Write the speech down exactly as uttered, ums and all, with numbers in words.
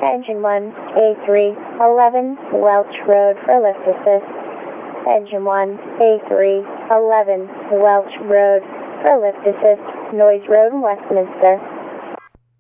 Engine one, A three, eleven, Welch Road for lift assist. Engine one, A three, eleven, Welch Road for lift assist, Noyes Road, Westminster.